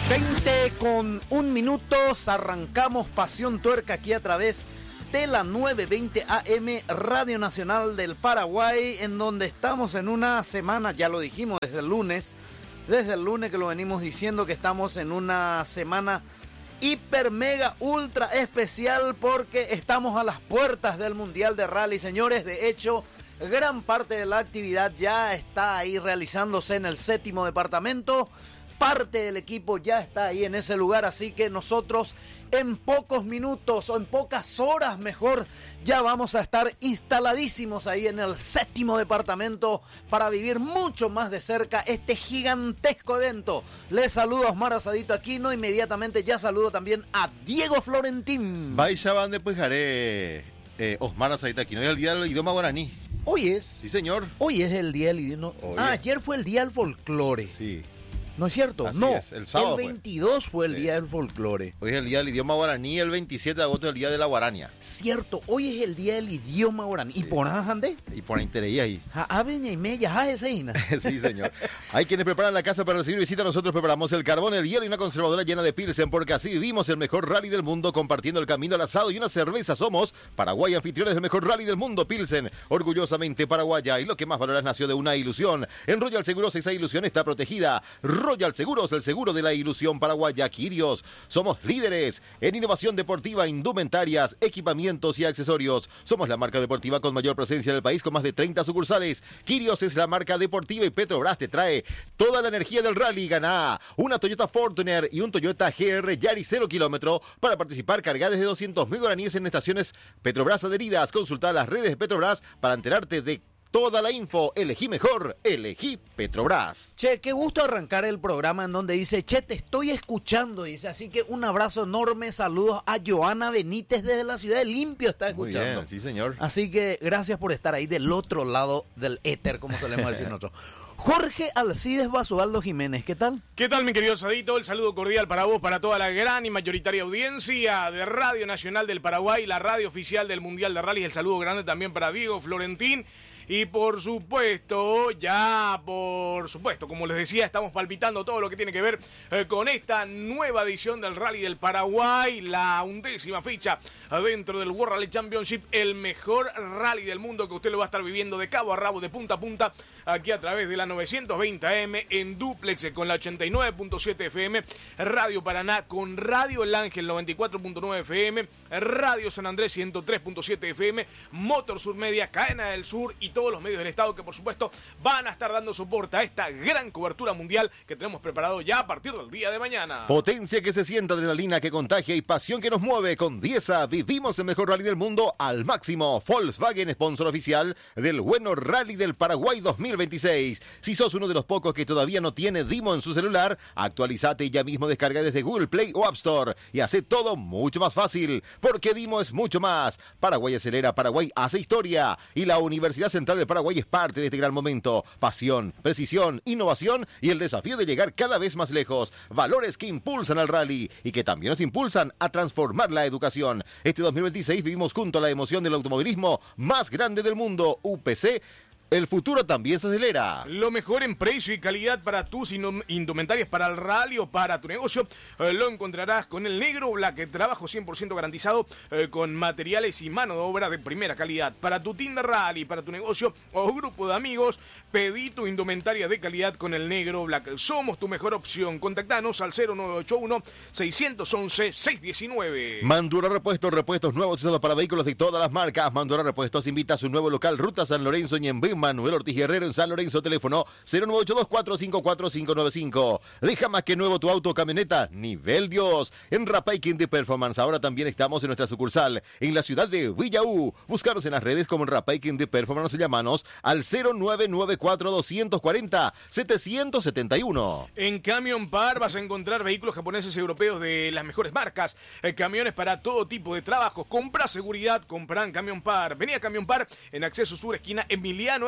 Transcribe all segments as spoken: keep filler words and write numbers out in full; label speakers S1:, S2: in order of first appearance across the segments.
S1: veinte con un minutos, arrancamos Pasión Tuerca aquí a través de la novecientos veinte A M Radio Nacional del Paraguay, en donde estamos en una semana, ya lo dijimos desde el lunes, desde el lunes que lo venimos diciendo, que estamos en una semana hiper, mega, ultra especial, porque estamos a las puertas del Mundial de Rally, señores. De hecho, gran parte de la actividad ya está ahí realizándose en el séptimo departamento. Parte del equipo ya está ahí en ese lugar, así que nosotros en pocos minutos o en pocas horas mejor ya vamos a estar instaladísimos ahí en el séptimo departamento para vivir mucho más de cerca este gigantesco evento. Les saludo a Osmar Asadito Aquino, inmediatamente ya saludo también a Diego Florentín.
S2: Baixa van de Pujaré, eh, Osmar Asadito Aquino, hoy es el día del idioma guaraní.
S1: Hoy es.
S2: Sí, señor.
S1: Hoy es el día del idioma. Ah, es. Ayer fue el día del folclore.
S2: Sí.
S1: ¿No es cierto?
S2: Así
S1: no,
S2: es, el sábado
S1: el veintidós fue, fue el
S2: sí.
S1: día del folclore.
S2: Hoy es el día del idioma guaraní, el veintisiete de agosto es el día de la guarania.
S1: Cierto, hoy es el día del idioma guaraní.
S2: Sí.
S1: ¿Y por ahí?
S2: Y por ahí ahí.
S1: Aveña y media, ja ese.
S2: Sí, señor. Hay quienes preparan la casa para recibir visita, nosotros preparamos el carbón, el hielo y una conservadora llena de Pilsen, porque así vivimos el mejor rally del mundo, compartiendo el camino al asado y una cerveza. Somos Paraguay, anfitriones del mejor rally del mundo, Pilsen, orgullosamente paraguaya, y lo que más valoras nació de una ilusión. En Royal Seguros esa ilusión está protegida. Royal Seguros, el seguro de la ilusión paraguaya. Quirios, somos líderes en innovación deportiva, indumentarias, equipamientos y accesorios. Somos la marca deportiva con mayor presencia en el país, con más de treinta sucursales. Quirios es la marca deportiva y Petrobras te trae toda la energía del rally. Gana una Toyota Fortuner y un Toyota G R Yaris cero kilómetro. Para participar, carga desde doscientos mil guaraníes en estaciones Petrobras adheridas. Consulta las redes de Petrobras para enterarte de toda la info. Elegí mejor, elegí Petrobras.
S1: Che, qué gusto arrancar el programa en donde dice, che, te estoy escuchando, dice, así que un abrazo enorme, saludos a Joana Benítez desde la ciudad de Limpio, está escuchando.
S2: Muy bien, sí señor.
S1: Así que gracias por estar ahí del otro lado del éter, como solemos decir nosotros. Jorge Alcides Basualdo Jiménez, ¿qué tal?
S3: ¿Qué tal, mi querido Sadito? El saludo cordial para vos, para toda la gran y mayoritaria audiencia de Radio Nacional del Paraguay, la radio oficial del Mundial de Rally. El saludo grande también para Diego Florentín. Y por supuesto, ya por supuesto, como les decía, estamos palpitando todo lo que tiene que ver eh, con esta nueva edición del Rally del Paraguay, la undécima fecha dentro del World Rally Championship, el mejor rally del mundo que usted lo va a estar viviendo de cabo a rabo, de punta a punta, aquí a través de la novecientos veinte A M, en dúplex con la ochenta y nueve punto siete F M, Radio Paraná con Radio El Ángel noventa y cuatro punto nueve F M, Radio San Andrés ciento tres punto siete F M, Motor Sur Media, Cadena del Sur y todos los medios del Estado que por supuesto van a estar dando soporte a esta gran cobertura mundial que tenemos preparado ya a partir del día de mañana.
S2: Potencia que se sienta, adrenalina que contagia y pasión que nos mueve. Con Diesa vivimos el mejor rally del mundo al máximo. Volkswagen, sponsor oficial del bueno Rally del Paraguay dos mil veintiséis. Si sos uno de los pocos que todavía no tiene Dimo en su celular, actualizate y ya mismo descarga desde Google Play o App Store y hace todo mucho más fácil, porque Dimo es mucho más. Paraguay acelera, Paraguay hace historia, y la Universidad Central del Paraguay es parte de este gran momento. Pasión, precisión, innovación y el desafío de llegar cada vez más lejos. Valores que impulsan al rally y que también nos impulsan a transformar la educación. Este dos mil veintiséis vivimos junto a la emoción del automovilismo más grande del mundo, U P C. El futuro también se acelera.
S3: Lo mejor en precio y calidad para tus indumentarias, para el rally o para tu negocio, eh, lo encontrarás con el Negro Black, trabajo cien por ciento garantizado eh, con materiales y mano de obra de primera calidad. Para tu tienda rally, para tu negocio o grupo de amigos, pedí tu indumentaria de calidad con el Negro Black. Somos tu mejor opción. Contactanos al cero nueve ocho uno, seis uno uno, seis uno nueve.
S2: Mandura Repuestos, repuestos nuevos usados para vehículos de todas las marcas. Mandura Repuestos invita a su nuevo local, Ruta San Lorenzo, Ñembén, Manuel Ortiz Guerrero en San Lorenzo, teléfono cero nueve ocho dos cuatro cinco cuatro cinco nueve cinco. Deja más que nuevo tu auto o camioneta, nivel Dios. En Rapaikin de Performance, ahora también estamos en nuestra sucursal en la ciudad de Villaú. Búscanos en las redes como en Rapaikin de Performance, llamanos al cero nueve nueve cuatro dos cuatro cero siete siete uno.
S3: En Camion Par vas a encontrar vehículos japoneses y europeos de las mejores marcas, eh, camiones para todo tipo de trabajos. Compra seguridad, compra en Camion Par. Vení a Camion Par en Acceso Sur, esquina Emiliano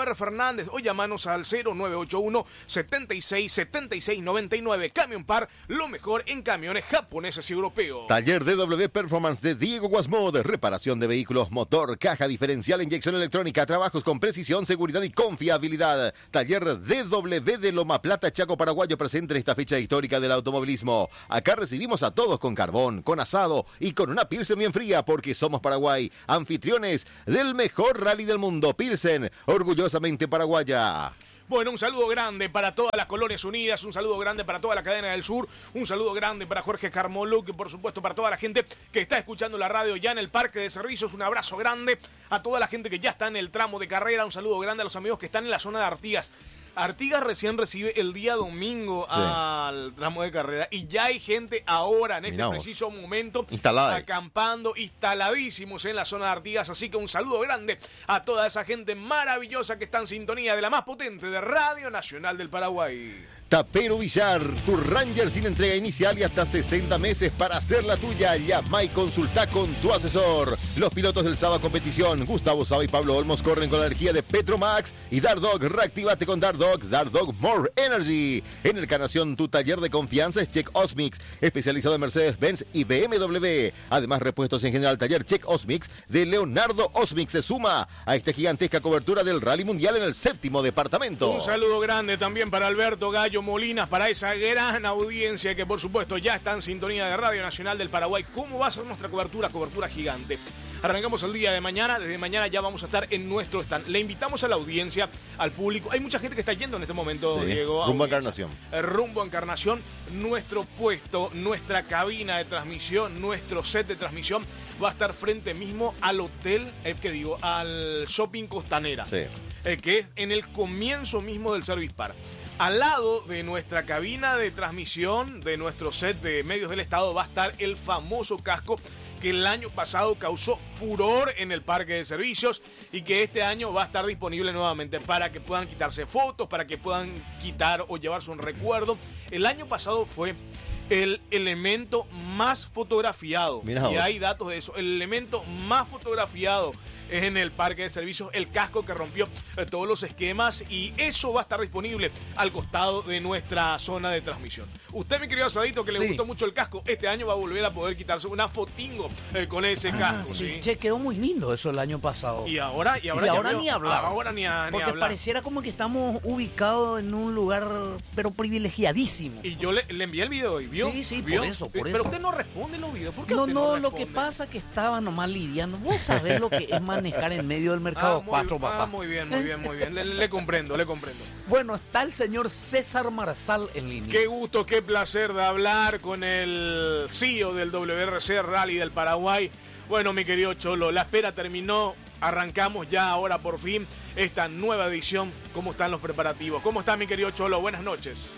S3: Ver Fernández o llamanos al cero nueve ocho uno, setenta y seis, setenta y seis, noventa y nueve. Camion Par, lo mejor en camiones japoneses y europeos.
S2: Taller D W Performance de Diego Guasmod, reparación de vehículos, motor, caja diferencial, inyección electrónica, trabajos con precisión, seguridad y confiabilidad. Taller D W de Loma Plata, Chaco Paraguayo, presente en esta fecha histórica del automovilismo. Acá recibimos a todos con carbón, con asado y con una Pilsen bien fría, porque somos Paraguay, anfitriones del mejor rally del mundo. Pilsen, orgullosamente paraguaya.
S3: Bueno, un saludo grande para todas las Colonias Unidas, un saludo grande para toda la cadena del sur, un saludo grande para Jorge Carmoluc y por supuesto para toda la gente que está escuchando la radio ya en el parque de servicios. Un abrazo grande a toda la gente que ya está en el tramo de carrera, un saludo grande a los amigos que están en la zona de Artigas. Artigas recién recibe el día domingo sí. al tramo de carrera y ya hay gente ahora en este Miramos. preciso momento Instalada. acampando, instaladísimos en la zona de Artigas, así que un saludo grande a toda esa gente maravillosa que está en sintonía de la más potente de Radio Nacional del Paraguay.
S2: Tapero Villar, tu Ranger sin entrega inicial y hasta sesenta meses para hacer la tuya. Llama y consulta con tu asesor. Los pilotos del Saba Competición, Gustavo Saba y Pablo Olmos, corren con la energía de Petromax y Dardog. Reactivate con Dardog, Dardog More Energy. En el Encarnación, tu taller de confianza es Check Osmix, especializado en Mercedes-Benz y B M W. Además, repuestos en general, taller Check Osmix de Leonardo Osmix se suma a esta gigantesca cobertura del Rally Mundial en el séptimo departamento.
S3: Un saludo grande también para Alberto Gallo Molinas, para esa gran audiencia que por supuesto ya está en sintonía de Radio Nacional del Paraguay. ¿Cómo va a ser nuestra cobertura? Cobertura gigante. Arrancamos el día de mañana, desde mañana ya vamos a estar en nuestro stand. Le invitamos a la audiencia, al público. Hay mucha gente que está yendo en este momento, sí, Diego.
S2: Rumbo a Encarnación.
S3: Eh, rumbo a Encarnación. Nuestro puesto, nuestra cabina de transmisión, nuestro set de transmisión va a estar frente mismo al hotel, eh, ¿qué digo? Al Shopping Costanera.
S2: Sí.
S3: Eh, que es en el comienzo mismo del Service Park. Al lado de nuestra cabina de transmisión, de nuestro set de medios del estado, va a estar el famoso casco que el año pasado causó furor en el parque de servicios y que este año va a estar disponible nuevamente para que puedan quitarse fotos, para que puedan quitar o llevarse un recuerdo. El año pasado fue el elemento más fotografiado. Mirá y vos. Hay datos de eso. El elemento más fotografiado es en el parque de servicios, el casco que rompió eh, todos los esquemas, y eso va a estar disponible al costado de nuestra zona de transmisión. Usted, mi querido Asadito, que le sí. gustó mucho el casco, este año va a volver a poder quitarse una fotingo eh, con ese ah, casco.
S1: Sí,
S3: ¿sí?
S1: Che, quedó muy lindo eso el año pasado.
S3: Y ahora, y ahora,
S1: y ahora
S3: veo,
S1: ni hablar.
S3: Ahora ni, a, ni
S1: Porque
S3: hablar.
S1: pareciera como que estamos ubicados en un lugar, pero privilegiadísimo.
S3: Y yo le, le envié el video y vio.
S1: Sí, sí,
S3: ¿vio?
S1: por eso, por
S3: Pero
S1: eso.
S3: usted no responde los videos. ¿Por qué
S1: no,
S3: usted
S1: no,
S3: no
S1: lo que pasa que estaba nomás lidiando. Vos sabés lo que es manejar en medio del mercado
S3: ah, muy,
S1: cuatro, papá.
S3: Ah, muy bien, muy bien, muy bien. Le, le comprendo, le comprendo.
S1: Bueno, está el señor César Marzal en línea.
S3: Qué gusto, qué placer de hablar con el C E O del W R C Rally del Paraguay. Bueno, mi querido Cholo, la espera terminó. Arrancamos ya ahora por fin esta nueva edición. ¿Cómo están los preparativos? ¿Cómo está mi querido Cholo? Buenas noches.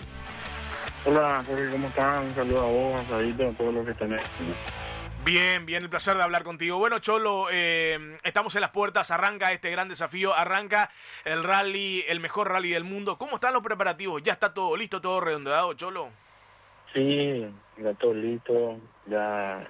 S4: Hola, Jorge, ¿cómo están? Un saludo a vos, a Sadito, a todos los que están aquí.
S3: Bien, bien, el placer de hablar contigo. Bueno, Cholo, eh, estamos en las puertas, arranca este gran desafío, arranca el rally, el mejor rally del mundo. ¿Cómo están los preparativos? ¿Ya está todo listo, todo redondeado, Cholo?
S4: Sí, ya todo listo, ya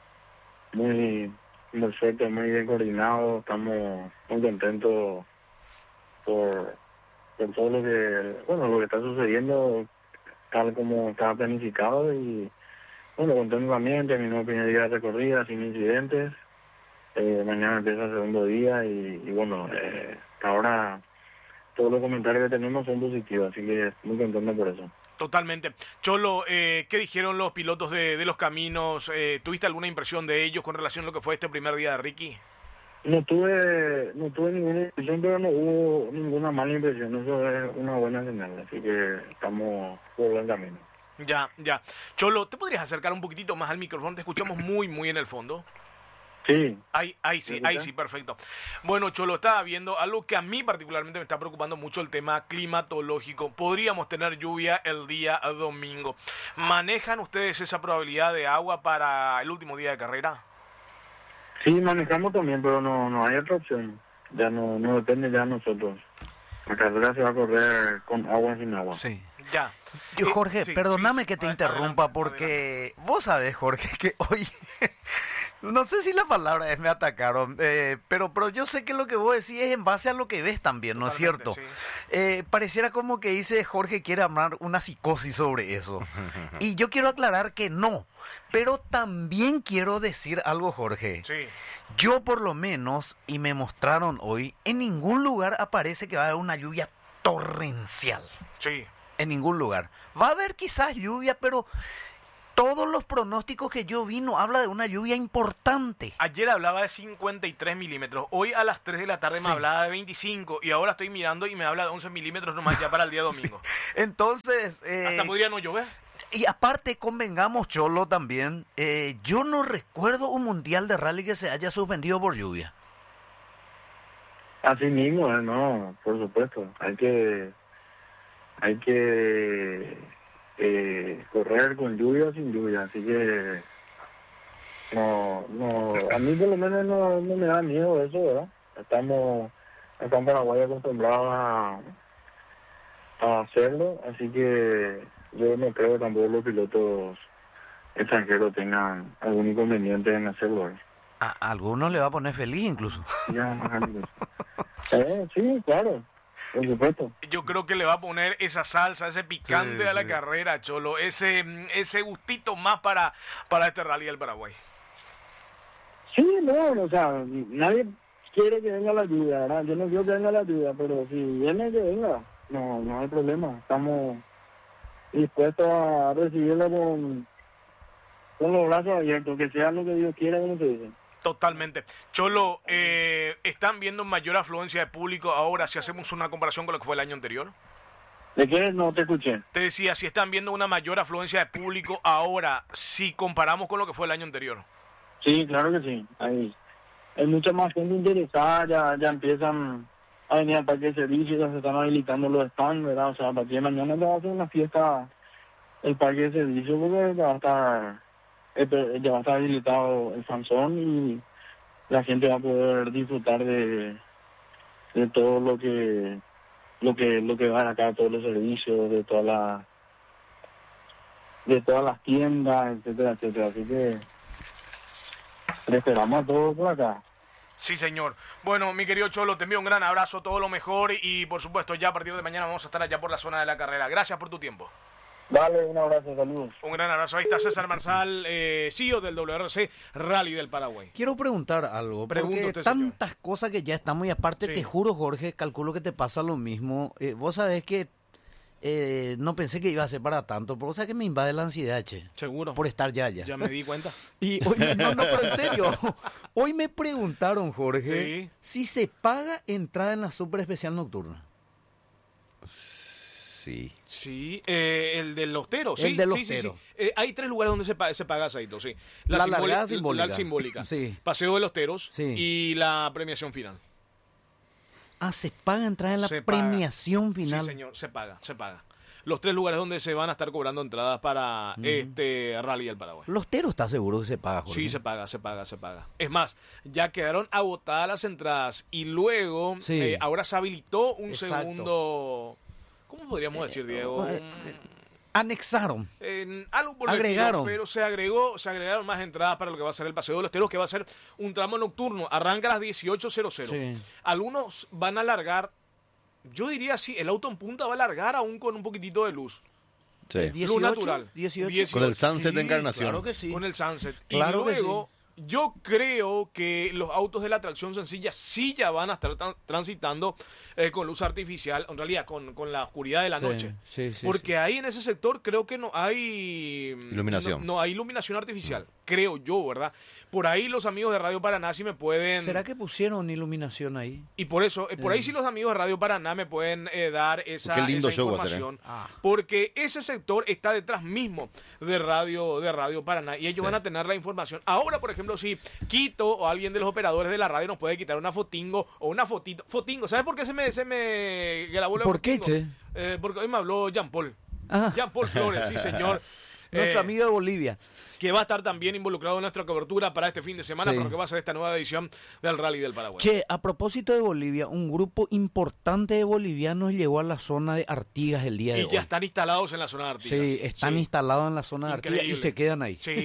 S4: muy perfecto, muy bien coordinado. Estamos muy contentos por, por todo lo que, bueno, lo que está sucediendo, tal como estaba planificado, y bueno, contento también. Terminó el primer día de recorrida sin incidentes. Eh, mañana empieza el segundo día y, y bueno, eh, ahora todos los comentarios que tenemos son positivos, así que muy contento por eso.
S3: Totalmente. Cholo, eh, ¿qué dijeron los pilotos de, de los caminos? Eh, ¿Tuviste alguna impresión de ellos con relación a lo que fue este primer día de Ricky?
S4: No tuve, no tuve ninguna impresión, pero no hubo ninguna mala impresión. Eso es una buena señal, así que estamos por buen camino.
S3: Ya, ya. Cholo, ¿te podrías acercar un poquitito más al micrófono? Te escuchamos muy, muy en el fondo.
S4: Sí.
S3: Ahí, ahí sí, ahí sí, perfecto. Bueno, Cholo, estaba viendo algo que a mí particularmente me está preocupando mucho, el tema climatológico. Podríamos tener lluvia el día domingo. ¿Manejan ustedes esa probabilidad de agua para el último día de carrera?
S4: Sí, manejamos también, pero no no hay otra opción. Ya no no depende ya de nosotros. La carrera se va a correr con agua y sin agua.
S1: Sí.
S3: Ya.
S1: Yo, Jorge,
S3: eh, sí,
S1: perdóname
S3: sí.
S1: que te
S3: Adelante,
S1: interrumpa
S3: adelante,
S1: porque
S3: adelante.
S1: Vos sabés, Jorge, que hoy No sé si la palabra es me atacaron, eh, pero, pero yo sé que lo que vos decís es en base a lo que ves también, ¿no es cierto?
S3: Sí.
S1: Eh, pareciera como que dice Jorge quiere armar una psicosis sobre eso. Y yo quiero aclarar que no, pero también quiero decir algo, Jorge.
S3: Sí.
S1: Yo por lo menos, y me mostraron hoy, en ningún lugar aparece que va a haber una lluvia torrencial.
S3: Sí.
S1: En ningún lugar. Va a haber quizás lluvia, pero todos los pronósticos que yo vi no habla de una lluvia importante.
S3: Ayer hablaba de cincuenta y tres milímetros. Hoy a las tres de la tarde me
S1: Sí.
S3: hablaba de veinticinco. Y ahora estoy mirando y me habla de once milímetros nomás ya para el día domingo.
S1: Entonces, eh,
S3: Hasta podría no llover.
S1: y aparte convengamos, Cholo, también, eh, yo no recuerdo un mundial de rally que se haya suspendido por lluvia.
S4: Así mismo, eh, no, por supuesto. Hay que, hay que eh, correr con lluvia o sin lluvia. Así que, no, no, a mí por lo menos no, no me da miedo eso, ¿verdad? Estamos acá en Paraguay acostumbrados a, a hacerlo, así que yo no creo que tampoco los pilotos extranjeros tengan algún inconveniente en hacerlo. ¿eh?
S1: A, a algunos le va a poner feliz incluso.
S4: Ya, eh, sí, claro, por supuesto.
S3: Yo creo que le va a poner esa salsa, ese picante
S1: Sí,
S3: a la
S1: sí.
S3: carrera, Cholo. Ese, ese gustito más para, para este rally del Paraguay.
S4: Sí, no, o sea, nadie quiere que venga la lluvia, ¿verdad? Yo no quiero que venga la lluvia, pero si viene, que venga. No, no hay problema. Estamos dispuestos a recibirlo con, con los brazos abiertos, que sea lo que Dios quiera, como se dice.
S3: Totalmente. Cholo, eh, ¿están viendo mayor afluencia de público ahora si hacemos una comparación con lo que fue el año anterior?
S4: ¿De qué? No te escuché.
S3: Te decía, si están viendo una mayor afluencia de público ahora si comparamos con lo que fue el año anterior.
S4: Sí, claro que sí. Hay, hay mucha más gente interesada, ya, ya empiezan a venir al parque de servicios, ya se están habilitando los stands, ¿verdad? O sea, a partir de mañana le va a hacer una fiesta el parque de servicios porque ya va a estar, eh, ya va a estar habilitado el Sansón y la gente va a poder disfrutar de, de todo lo que lo que lo que van acá, todos los servicios, de todas las de todas las tiendas, etcétera, etcétera. Así que le esperamos a todos por acá.
S3: Sí, señor. Bueno, mi querido Cholo, te envío un gran abrazo, todo lo mejor y, por supuesto, ya a partir de mañana vamos a estar allá por la zona de la carrera. Gracias por tu tiempo.
S4: Dale, un abrazo, saludos.
S3: Un gran abrazo. Ahí está César Marsal, eh, C E O del W R C Rally del Paraguay.
S1: Quiero preguntar algo,
S3: Pregunte
S1: porque
S3: usted,
S1: tantas cosas que ya estamos y aparte
S3: Sí.
S1: te juro, Jorge, calculo que te pasa lo mismo. Eh, vos sabés que eh, no pensé que iba a ser para tanto, pero vos sabés que me invade la ansiedad, che,
S3: Seguro.
S1: por estar ya allá.
S3: Ya me di cuenta.
S1: Y hoy, no, no, pero en serio, hoy me preguntaron, Jorge,
S3: Sí.
S1: si se paga entrada en la super especial nocturna.
S2: Sí.
S3: Sí, eh, el del Lostero, sí,
S1: El del
S3: sí, sí, sí.
S1: Lostero.
S3: Eh, hay tres lugares donde se, pa- se paga aceito, sí.
S1: La
S3: simboli-
S1: largada simbólica.
S3: La simbólica.
S1: Sí.
S3: Paseo de Losteros
S1: Sí.
S3: y la premiación final.
S1: Ah, se paga entrada en la
S3: Se paga.
S1: premiación final.
S3: Sí, señor, se paga, se paga. Los tres lugares donde se van a estar cobrando entradas para este Rally del Paraguay.
S1: Lostero está seguro que se paga, Jorge.
S3: Sí, se paga, se paga, se paga. Es más, ya quedaron agotadas las entradas y luego
S1: Sí.
S3: eh, ahora se habilitó un
S1: Exacto.
S3: segundo... ¿Cómo podríamos decir, Diego?
S1: eh,
S3: Un-
S1: eh, Anexaron.
S3: en algo por el estilo,
S1: Agregaron.
S3: pero se agregó, se agregaron más entradas para lo que va a ser el Paseo de los Teros, que va a ser un tramo nocturno. Arranca a las dieciocho cero cero.
S1: Sí.
S3: Algunos van a alargar, yo diría sí, el auto en punta va a alargar aún con un poquitito de luz.
S2: Sí.
S1: El dieciocho,
S3: natural.
S1: dieciocho.
S3: dieciocho.
S2: Con el sunset de
S1: Sí,
S2: Encarnación.
S1: Claro que sí.
S3: Con el sunset.
S1: Claro
S3: y
S1: que
S3: luego, yo creo que los autos de la tracción sencilla sí ya van a estar tran- transitando eh, con luz artificial, en realidad con, con la oscuridad de la
S1: Sí,
S3: noche.
S1: sí, sí,
S3: Porque
S1: sí.
S3: ahí en ese sector creo que no hay
S2: Iluminación.
S3: No, no hay iluminación artificial, creo yo, ¿verdad? Por ahí los amigos de Radio Paraná sí me pueden...
S1: ¿Será que pusieron iluminación ahí?
S3: Y por eso, eh, por ahí sí los amigos de Radio Paraná me pueden eh, dar esa,
S2: Qué lindo
S3: esa
S2: show va a ser,
S3: información.
S1: ¿eh? Ah.
S3: Porque ese sector está detrás mismo de Radio, de Radio Paraná y ellos
S2: Sí.
S3: van a tener la información. Ahora, por ejemplo, si Quito o alguien de los operadores de la radio nos puede quitar una fotingo o una fotito. Fotingo, ¿sabes por qué se me, se me grabó la
S1: ¿Por qué,
S3: fotingo?
S1: che?
S3: Eh, porque hoy me habló Jean Paul.
S1: Ah.
S3: Jean Paul Flores, sí, señor.
S1: Nuestro
S3: Eh,
S1: amigo de Bolivia.
S3: que va a estar también involucrado en nuestra cobertura para este fin de semana,
S1: Sí.
S3: para lo que va a ser esta nueva edición del Rally del Paraguay.
S1: Che, a propósito de Bolivia, un grupo importante de bolivianos llegó a la zona de Artigas el día de
S3: Y
S1: hoy.
S3: ya están instalados en la zona de Artigas.
S1: Sí, están
S3: Sí.
S1: instalados en la zona de Artigas y
S3: Increíble.
S1: se quedan ahí.
S3: Sí,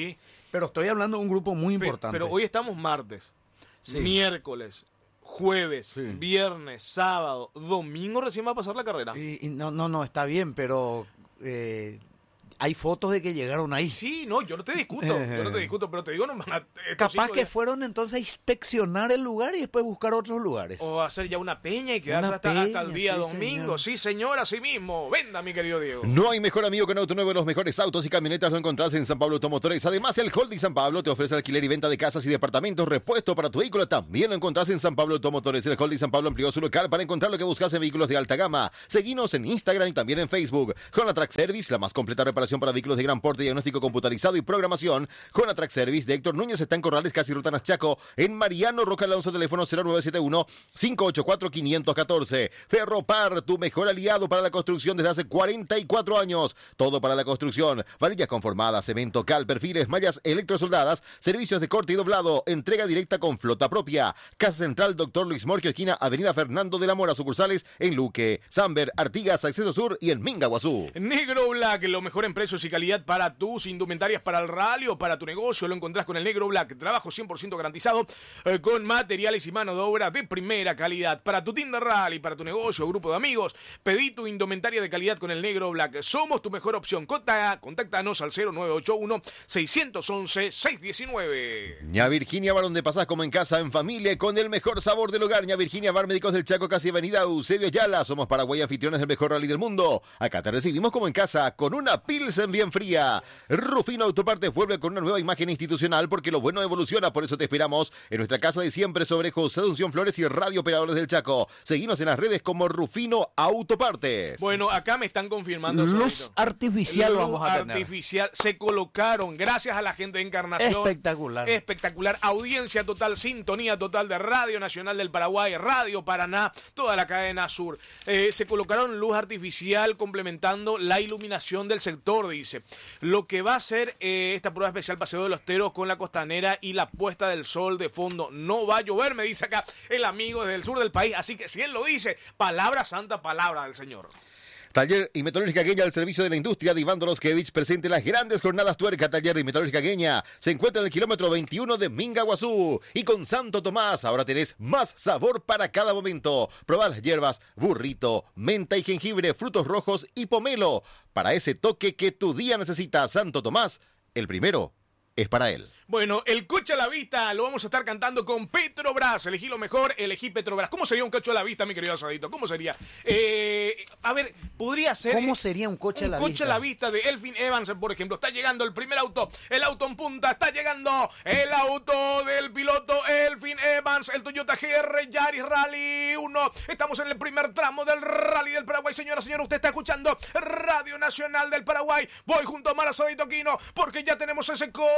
S1: Pero estoy hablando de un grupo muy
S3: Pe-
S1: importante.
S3: Pero hoy estamos martes,
S1: Sí.
S3: miércoles, jueves,
S1: Sí.
S3: viernes, sábado, domingo recién va a pasar la carrera.
S1: Y- y no, no, no, está bien, pero eh, hay fotos de que llegaron ahí.
S3: Sí, no, yo no te discuto, yo no te discuto, pero te digo, no van a... estos
S1: Capaz
S3: cinco
S1: que
S3: días-
S1: fueron entonces a inspeccionar el lugar y después buscar otros lugares.
S3: O hacer ya una peña y quedarse
S1: Una
S3: hasta,
S1: peña,
S3: hasta el día
S1: sí,
S3: domingo.
S1: señor.
S3: Sí, señor, así mismo. Venda, mi querido Diego.
S2: No hay mejor amigo que un auto nuevo. Los mejores autos y camionetas lo encontrás en San Pablo Automotores. Además, el Holding San Pablo te ofrece alquiler y venta de casas y departamentos. Repuesto para tu vehículo también lo encontrás en San Pablo Automotores. El Holding San Pablo amplió su local para encontrar lo que buscas en vehículos de alta gama. Seguinos en Instagram y también en Facebook. Jonatrack Service, la más completa reparación para vehículos de gran porte, diagnóstico computarizado y programación. Jonatrack Service de Héctor Núñez está en Corrales, casi Ruta Chaco. En Mariano Roca Alonso, teléfono cero nueve siete uno, cinco ocho cuatro, cinco uno cuatro. Ferropar, tu mejor aliado para la construcción desde hace cuarenta y cuatro años. Todo para la construcción. Varillas conformadas, cemento, cal, perfiles, mallas electrosoldadas, servicios de corte y doblado, entrega directa con flota propia. Casa Central, Doctor Luis Morquio, esquina Avenida Fernando de la Mora, sucursales en Luque, Samber, Artigas, Acceso Sur y en Minga, Guazú.
S3: Negro Black, lo mejor en precios y calidad para tus indumentarias, para el rally o para tu negocio. Lo encontrás con el Negro Black. Trabajo cien por ciento garantizado eh, con materiales y mano de obra de primera calidad. Para tu tienda rally, para tu negocio o grupo de amigos, pedí tu indumentaria de calidad con el Negro Black. Somos tu mejor opción. Conta, contáctanos al cero nueve ocho uno, seis uno uno, seis uno nueve.
S2: Ña Virginia Bar, donde pasás como en casa, en familia y con el mejor sabor del hogar. Ña Virginia Bar, Médicos del Chaco, casi Avenida Eusebio Ayala. Somos Paraguay, anfitriones del mejor rally del mundo. Acá te recibimos como en casa, con una Pilsen bien fría. Rufino Autopartes vuelve con una nueva imagen institucional porque lo bueno evoluciona. Por eso te esperamos en nuestra casa de siempre sobre José Asunción Flores y Radio Operadores del Chaco. Seguinos en las redes como Rufino Autopartes.
S3: Bueno, acá me están confirmando.
S1: Luz
S3: Solito.
S1: artificial
S3: Luz
S1: vamos a tener.
S3: artificial. Se colocaron, gracias a la gente de Encarnación.
S1: Espectacular.
S3: Espectacular. Audiencia total, sintonía total de Radio Nacional del Paraguay, Radio Paraná, toda la cadena sur. Eh, se colocaron luz artificial complementando la iluminación del sector, dice. Lo que va a ser eh, esta prueba especial Paseo de los Teros con la costanera y la puesta del sol de fondo. No va a llover, me dice acá el amigo desde el sur del país. Así que si él lo dice, palabra santa, palabra del Señor.
S2: Taller y Metalúrgica Gueña al servicio de la industria de Iván Doroskevich presente las grandes jornadas tuerca. Taller y Metalúrgica Gueña se encuentra en el kilómetro veintiuno de Minga, Guazú. Y con Santo Tomás ahora tenés más sabor para cada momento. Probá las hierbas, burrito, menta y jengibre, frutos rojos y pomelo. Para ese toque que tu día necesita. Santo Tomás, el primero es para él.
S3: Bueno, el coche a la vista lo vamos a estar cantando con Petrobras. Elegí lo mejor, elegí Petrobras. ¿Cómo sería un coche a la vista, mi querido Asadito? ¿Cómo sería? Eh, a ver, podría ser...
S1: ¿Cómo sería un coche a la
S3: Un coche
S1: vista?
S3: a la vista de Elfin Evans, por ejemplo. Está llegando el primer auto, el auto en punta. Está llegando el auto del piloto Elfin Evans, el Toyota G R Yaris Rally uno. Estamos en el primer tramo del Rally del Paraguay. Señora, señora, usted está escuchando Radio Nacional del Paraguay. Voy junto a Mara Asadito Aquino porque ya tenemos ese coche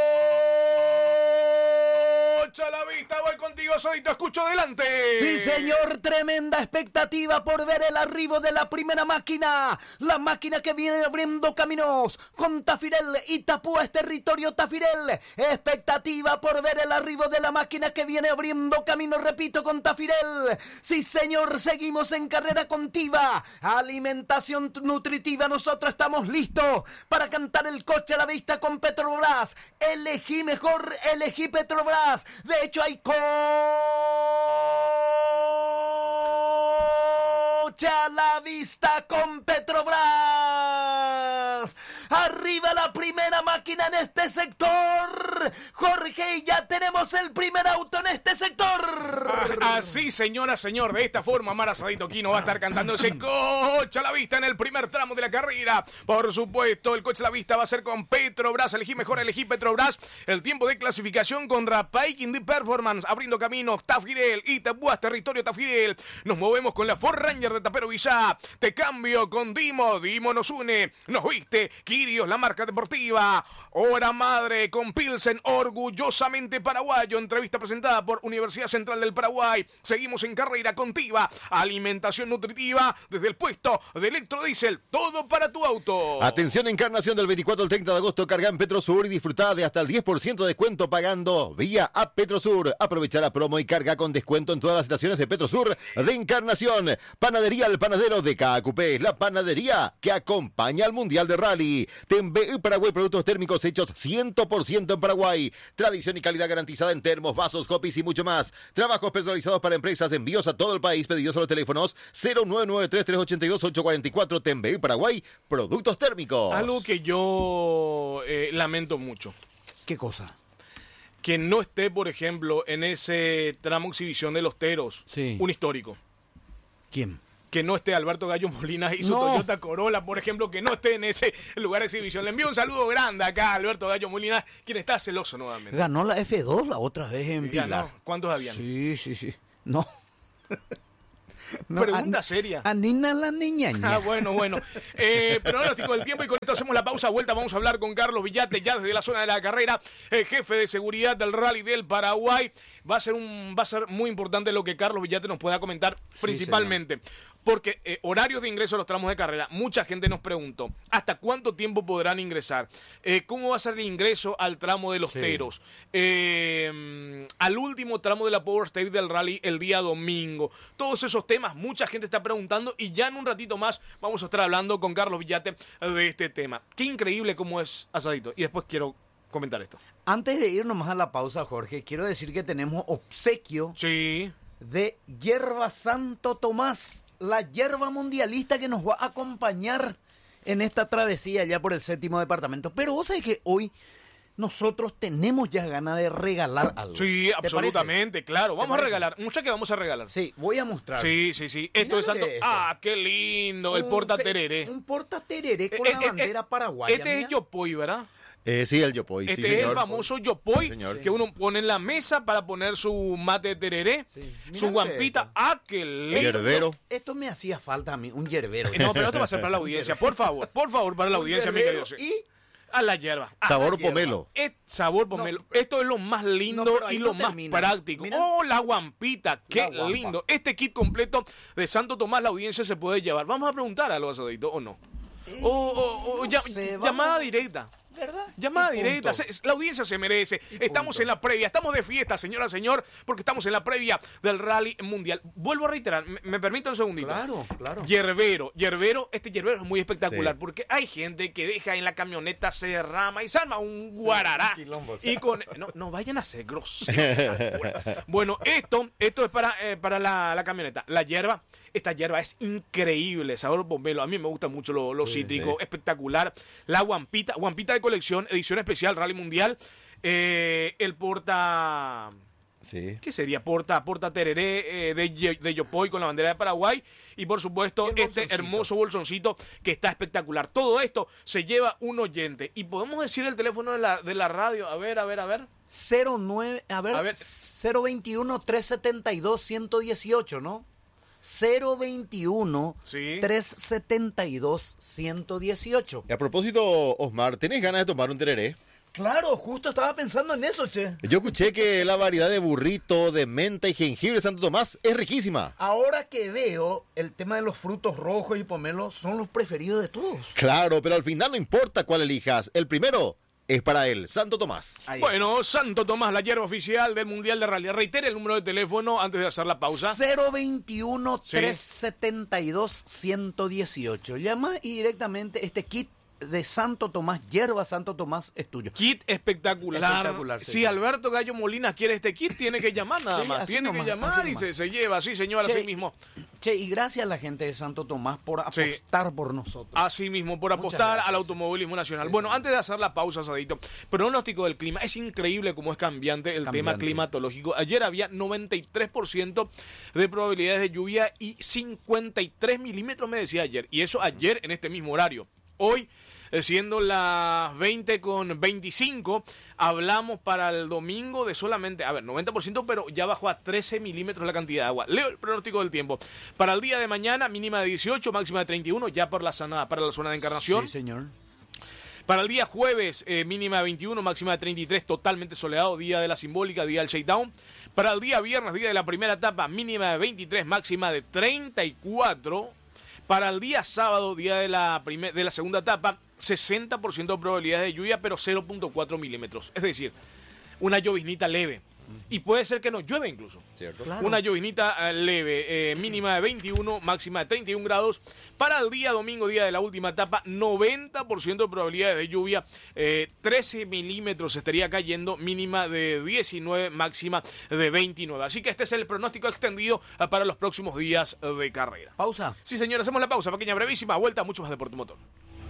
S3: a la vista. Voy contigo, Asadito. Escucho adelante.
S1: Sí, señor, tremenda expectativa por ver el arribo de la primera máquina. La máquina que viene abriendo caminos con Tafirel y Tapúa es territorio Tafirel. Expectativa por ver el arribo de la máquina que viene abriendo caminos, repito, con Tafirel. Sí, señor, seguimos en carrera contiva. Alimentación nutritiva, nosotros estamos listos para cantar el coche a la vista con Petrobras. Elegí mejor, elegí Petrobras. De hecho, hay coche a la vista con Petrobras. Arriba la primera máquina en este sector. Jorge, y ya tenemos el primer auto en este sector.
S3: Ah, así, señora, señor, de esta forma, Mara Asadito Aquino va a estar cantando ese coche a la vista en el primer tramo de la carrera. Por supuesto, el coche a la vista va a ser con Petrobras. Elegí mejor, elegí Petrobras. El tiempo de clasificación con Rapaikin de Performance, abriendo camino, Tafirel, Itapuas, territorio Tafirel. Nos movemos con la Ford Ranger de Tapero Villá. Te cambio con Dimo, Dimo nos une, nos viste, Quirios, la marca deportiva. Hora madre con Pilsen, orgullosamente paraguayo. Entrevista presentada por Universidad Central del Paraguay. Seguimos en carrera contiva. Alimentación nutritiva desde el puesto de electrodiesel. Todo para tu auto.
S2: Atención, Encarnación, del veinticuatro al treinta de agosto, carga en Petrosur y disfruta de hasta el diez por ciento de descuento pagando vía App Petrosur. Aprovecha la promo y carga con descuento en todas las estaciones de Petrosur de Encarnación. Panadería El Panadero de K Q P, la panadería que acompaña al Mundial de Rally. Tembe Paraguay, productos térmicos hechos cien por ciento en Paraguay. Tradición y calidad garantizada en termos, vasos, copies y mucho más. Trabajos personalizados para empresas, envíos a todo el país, pedidos a los teléfonos cero nueve nueve tres tres ocho dos ocho cuatro cuatro. Tembe Paraguay, productos térmicos.
S3: Algo que yo eh, lamento mucho.
S1: ¿Qué cosa?
S3: Que no esté, por ejemplo, en ese tramo exhibición de los Teros,
S1: Sí.
S3: un histórico.
S1: ¿Quién?
S3: Que no esté Alberto Gallo Molina y su
S1: No.
S3: Toyota Corolla, por ejemplo, que no esté en ese lugar de exhibición. Le envío un saludo grande acá a Alberto Gallo Molina, quien está celoso nuevamente.
S1: Ganó la F dos la otra vez en
S3: Ya,
S1: Pilar.
S3: ¿no? ¿Cuántos habían?
S1: Sí, sí, sí. No. No,
S3: Pregunta
S1: a-
S3: seria.
S1: A Nina la niñaña.
S3: Ah, bueno, bueno. Eh, pronóstico del tiempo y con esto hacemos la pausa. Vuelta, vamos a hablar con Carlos Villate, ya desde la zona de la carrera, el jefe de seguridad del Rally del Paraguay. Va a ser un, va a ser muy importante lo que Carlos Villate nos pueda comentar, principalmente. Porque eh, horarios de ingreso a los tramos de carrera, mucha gente nos preguntó, ¿hasta cuánto tiempo podrán ingresar? Eh, ¿Cómo va a ser el ingreso al tramo de los
S1: Sí.
S3: Teros? Eh, al último tramo de la Power Stage del Rally el día domingo. Todos esos temas, mucha gente está preguntando y ya en un ratito más vamos a estar hablando con Carlos Villate de este tema. Qué increíble cómo es Asadito. Y después quiero comentar esto.
S1: Antes de irnos más a la pausa, Jorge, quiero decir que tenemos obsequio
S3: Sí.
S1: de Hierba Santo Tomás, la hierba mundialista que nos va a acompañar en esta travesía ya por el séptimo departamento. Pero vos sabés que hoy nosotros tenemos ya ganas de regalar algo.
S3: Sí,
S1: ¿Te
S3: absolutamente, claro. Vamos a
S1: parece?
S3: regalar. Mucha que vamos a regalar.
S1: parece? Sí, voy a mostrar.
S3: Sí, sí, sí. Esto
S1: Mira
S3: es
S1: lo
S3: Santo.
S1: que es esto.
S3: Ah, qué lindo. El
S1: Un
S3: porta
S1: pe-
S3: tereré.
S1: Un porta tereré con
S3: Eh,
S1: la
S3: eh,
S1: bandera
S3: eh,
S1: paraguaya.
S3: Este
S1: mira.
S3: es Yopoy, ¿verdad?
S2: Eh, sí, el Yopoy,
S3: Este
S2: sí,
S3: es el
S2: señor.
S3: famoso Yopoy
S2: Sí, señor.
S3: que uno pone en la mesa para poner su mate de tereré,
S1: Sí. Mira
S3: su
S1: lo que
S3: guampita.
S1: es esto.
S3: Ah, qué lindo.
S2: Yerbero.
S1: Esto me hacía falta a mí, un yerbero.
S3: No, pero esto va a ser para la audiencia. Por favor, por favor, para la
S1: Un
S3: audiencia, mi
S1: yerbero
S3: querido.
S1: y
S3: A la hierba. A
S2: Sabor
S3: la hierba.
S2: pomelo.
S3: Es sabor pomelo. Esto es lo más lindo
S1: No, pero ahí
S3: y
S1: no
S3: lo más
S1: termina.
S3: práctico.
S1: Mira.
S3: Oh, la guampita. Qué
S1: La guampa.
S3: lindo. Este kit completo de Santo Tomás, la audiencia se puede llevar. Vamos a preguntar a los asaditos, ¿o no?
S1: Eh,
S3: O, o- o
S1: no
S3: ya-
S1: sé, vamos-
S3: llamada directa.
S1: ¿Verdad?
S3: Llamada
S1: Y
S3: directa,
S1: punto.
S3: se- la audiencia se merece. Estamos
S1: punto.
S3: en la previa, estamos de fiesta, señora, señor, porque estamos en la previa del Rally Mundial. Vuelvo a reiterar, me, me permite un segundito.
S1: Claro, claro.
S3: Yerbero, yerbero, este yerbero es muy espectacular
S2: Sí.
S3: porque hay gente que deja en la camioneta, se derrama y se arma un guarará.
S1: un quilombo, sí.
S3: Y con no, no vayan a ser groseros. Bueno, esto, esto es para, eh, para la, la camioneta. La hierba, esta hierba es increíble, sabor pomelo. A mí me gusta mucho lo, lo
S2: Sí,
S3: cítrico,
S2: sí.
S3: espectacular. La guampita, guampita de colección, edición especial Rally Mundial. Eh, el porta.
S2: Sí.
S3: ¿Qué sería? Porta, porta tereré eh, de, Ye- de Yopoy con la bandera de Paraguay. Y por supuesto,
S1: Y el
S3: este
S1: bolsoncito.
S3: hermoso bolsoncito que está espectacular. Todo esto se lleva un oyente. Y podemos decir el teléfono de la, de la radio. A ver, a ver, a ver.
S1: cero nueve, a ver,
S3: A ver.
S1: cero veintiuno, trescientos setenta y dos, ciento dieciocho, ¿no? cero veintiuno,
S3: Sí.
S1: trescientos setenta y dos, ciento dieciocho.
S2: Y a propósito, Osmar, ¿tenés ganas de tomar un tereré?
S1: Claro, justo estaba pensando en eso, che.
S2: Yo escuché que la variedad de burrito, de menta y jengibre de Santo Tomás es riquísima.
S1: Ahora que veo, el tema de los frutos rojos y pomelos son los preferidos de todos.
S2: Claro, pero al final no importa cuál elijas. El primero es para él, Santo Tomás.
S1: Ahí.
S3: Bueno, Santo Tomás, la hierba oficial del Mundial de Rally. Reitere el número de teléfono antes de hacer la pausa.
S1: cero veintiuno,
S3: Sí.
S1: trescientos setenta y dos, ciento dieciocho. Llama y directamente este kit de Santo Tomás, hierba Santo Tomás, es tuyo.
S3: Kit espectacular.
S1: Espectacular,
S3: Si
S1: señor.
S3: Alberto Gallo Molina quiere este kit, tiene que llamar nada
S1: Sí,
S3: más.
S1: así
S3: Tiene
S1: nomás,
S3: que llamar
S1: así
S3: y
S1: nomás.
S3: se, se lleva. Sí, señor,
S1: Che,
S3: así mismo.
S1: Che, y gracias a la gente de Santo Tomás por
S3: Sí.
S1: apostar por nosotros.
S3: Así mismo, por
S1: Muchas
S3: apostar
S1: gracias.
S3: al automovilismo nacional.
S1: Sí,
S3: Bueno,
S1: señor.
S3: antes de hacer la pausa, Sadito, pronóstico del clima. Es increíble cómo es cambiante el tema
S1: Cambiante.
S3: climatológico. Ayer había noventa y tres por ciento de probabilidades de lluvia y cincuenta y tres milímetros, me decía ayer. Y eso ayer en este mismo horario. Hoy, eh, siendo las veinte con veinticinco, hablamos para el domingo de solamente, a ver, noventa por ciento, pero ya bajó a trece milímetros la cantidad de agua. Leo el pronóstico del tiempo. Para el día de mañana, mínima de dieciocho, máxima de treinta y uno, ya por la zona, para la zona de Encarnación.
S1: Sí, señor.
S3: Para el día jueves, eh, mínima de veintiuno, máxima de treinta y tres, totalmente soleado, día de la simbólica, día del shakedown. Para el día viernes, día de la primera etapa, mínima de veintitrés, máxima de treinta y cuatro. Para el día sábado, día de la, primer, de la segunda etapa, sesenta por ciento de probabilidades de lluvia, pero cero punto cuatro milímetros. Es decir, una lloviznita leve. y puede ser que no llueva incluso.
S2: Cierto.
S1: Claro.
S3: Una llovinita eh, leve, eh, mínima de veintiuno, máxima de treinta y un grados. Para el día domingo, día de la última etapa, noventa por ciento de probabilidad de lluvia, eh, trece milímetros estaría cayendo, mínima de diecinueve, máxima de veintinueve. Así que este es el pronóstico extendido eh, para los próximos días de carrera.
S1: Pausa.
S3: Sí, señor, hacemos la pausa, pequeña, brevísima vuelta, mucho más de Por tu Motor.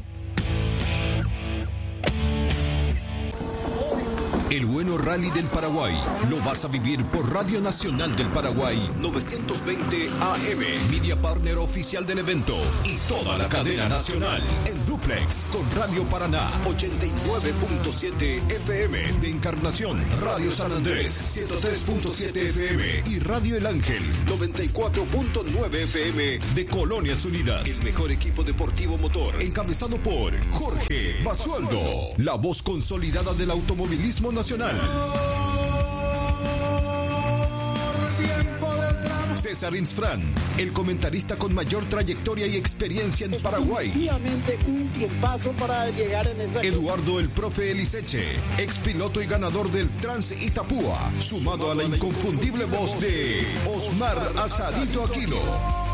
S5: El bueno rally del Paraguay lo vas a vivir por Radio Nacional del Paraguay novecientos veinte A M, media partner oficial del evento y toda la cadena nacional en duplex con Radio Paraná ochenta y nueve punto siete F M de Encarnación, Radio San Andrés ciento tres punto siete F M y Radio El Ángel noventa y cuatro punto nueve F M de Colonias Unidas. El mejor equipo deportivo motor encabezado por Jorge Basualdo, la voz consolidada del automovilismo nacional. César Insfrán, el comentarista con mayor trayectoria y experiencia en Paraguay.
S6: Efectivamente, un tiempazo para llegar en esa...
S5: Eduardo el Profe Eliseche, ex piloto y ganador del Trans Itapúa, sumado a la inconfundible voz de Osmar Asadito Aquino.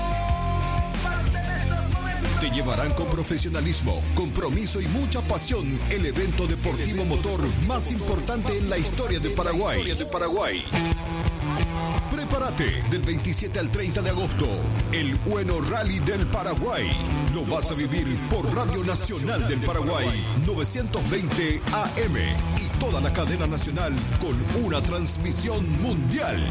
S5: Te llevarán con profesionalismo, compromiso y mucha pasión el evento deportivo motor más importante en la historia de Paraguay. Prepárate del veintisiete al treinta de agosto, el bueno Rally del Paraguay. Lo vas a vivir por Radio Nacional del Paraguay novecientos veinte A M y toda la cadena nacional con una transmisión mundial.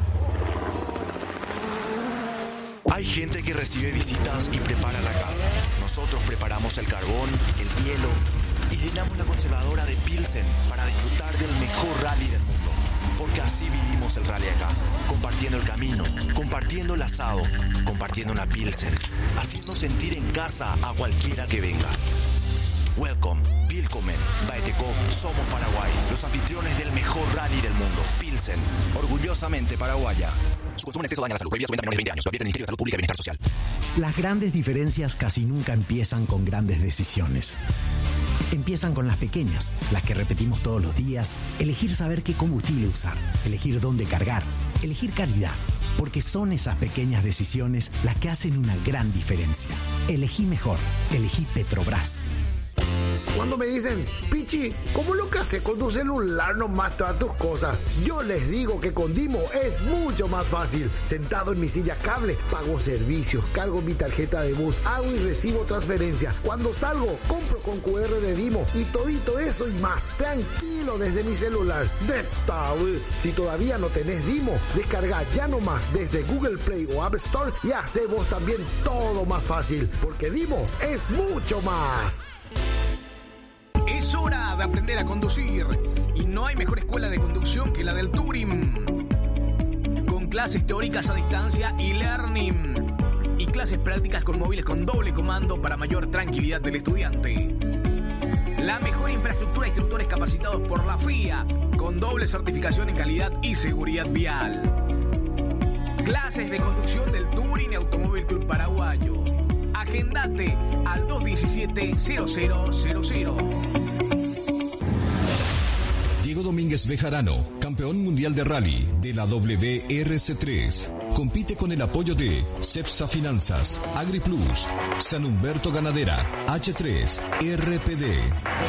S7: Hay gente que recibe visitas y prepara la casa. Nosotros preparamos el carbón, el hielo y llenamos la conservadora de Pilsen para disfrutar del mejor rally del mundo. Porque así vivimos el rally acá, compartiendo el camino, compartiendo el asado, compartiendo una Pilsen, haciendo sentir en casa a cualquiera que venga. Welcome, Willkommen, Baeteco, somos Paraguay, los anfitriones del mejor rally del mundo. Pilsen, orgullosamente paraguaya. Su consumo en exceso daña la salud. Prohibido su venta a menores de veinte años. Lo advierte el Ministerio de Salud Pública y Bienestar Social.
S8: Las grandes diferencias casi nunca empiezan con grandes decisiones. Empiezan con las pequeñas, las que repetimos todos los días. Elegir saber qué combustible usar, elegir dónde cargar, elegir calidad. Porque son esas pequeñas decisiones las que hacen una gran diferencia. Elegí mejor, elegí Petrobras.
S6: Cuando me dicen, Pichi, ¿cómo lo que haces con tu celular nomás todas tus cosas? Yo les digo que con Dimo es mucho más fácil. Sentado en mi silla cable, pago servicios, cargo mi tarjeta de bus, hago y recibo transferencia. Cuando salgo, compro con cu erre de Dimo y todito eso y más. Tranquilo desde mi celular. De tabú. Si todavía no tenés Dimo, descarga ya nomás desde Google Play o App Store y hace vos también todo más fácil. Porque Dimo es mucho más.
S3: Es hora de aprender a conducir y no hay mejor escuela de conducción que la del Turing. Con clases teóricas a distancia y learning y clases prácticas con móviles con doble comando para mayor tranquilidad del estudiante. La mejor infraestructura, instructores capacitados por la F I A con doble certificación en calidad y seguridad vial. Clases de conducción del Turing Automóvil Club Paraguayo. Agendate al dos diecisiete cero cero cero cero.
S5: Diego Domínguez Bejarano, campeón mundial de rally de la W R C tres. Compite con el apoyo de Cepsa Finanzas, AgriPlus, San Humberto Ganadera, H tres, R P D.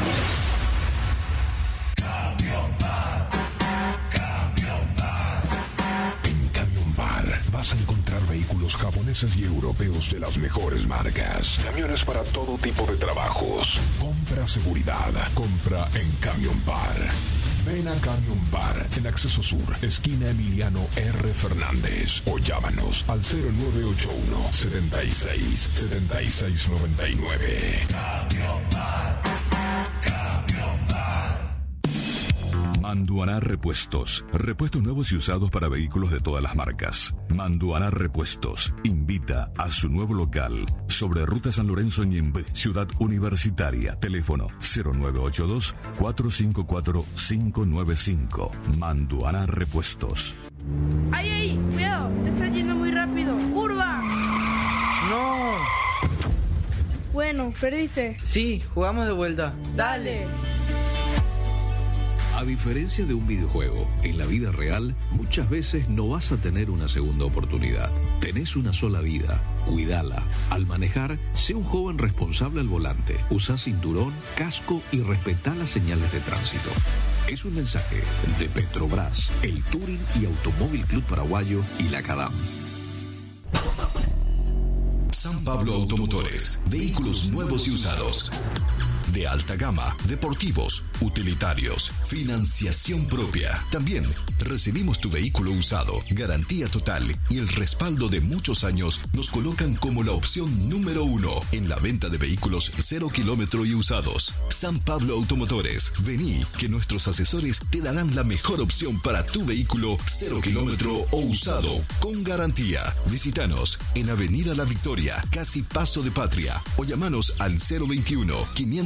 S9: Vas a encontrar vehículos japoneses y europeos de las mejores marcas. Camiones para todo tipo de trabajos. Compra seguridad. Compra en Camion Bar. Ven a Camion Bar en Acceso Sur, esquina Emiliano R. Fernández. O llámanos al cero nueve ocho uno, setenta y seis, setenta y seis noventa y nueve. Camion Bar. Camion Bar.
S10: Manduaná Repuestos. Repuestos nuevos y usados para vehículos de todas las marcas. Manduaná Repuestos invita a su nuevo local sobre Ruta San Lorenzo Ñembe, Ciudad Universitaria. Teléfono cero nueve ocho dos, cuatro cinco cuatro, cinco nueve cinco. Manduaná Repuestos.
S11: ¡Ay, ay! ¡Cuidado! Te estás yendo muy rápido. ¡Curva!
S12: ¡No!
S11: Bueno, perdiste.
S12: Sí, jugamos de vuelta.
S11: Dale.
S13: A diferencia de un videojuego, en la vida real muchas veces no vas a tener una segunda oportunidad. Tenés una sola vida, cuídala. Al manejar, sé un joven responsable al volante. Usa cinturón, casco y respetá las señales de tránsito. Es un mensaje de Petrobras, el Touring y Automóvil Club Paraguayo y la CADAM.
S5: San Pablo Automotores, vehículos nuevos y usados. De alta gama, deportivos, utilitarios, financiación propia. También recibimos tu vehículo usado, garantía total y el respaldo de muchos años nos colocan como la opción número uno en la venta de vehículos cero kilómetro y usados. San Pablo Automotores, vení que nuestros asesores te darán la mejor opción para tu vehículo cero kilómetro o usado con garantía. Visítanos en Avenida La Victoria, casi Paso de Patria, o llamanos al cero veintiuno, quinientos